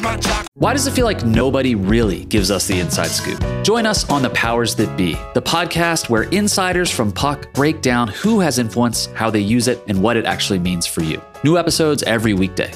Why does it feel like nobody really gives us the inside scoop? Join us on The Powers That Be, the podcast where insiders from Puck break down who has influence, how they use it, and what it actually means for you. New episodes every weekday.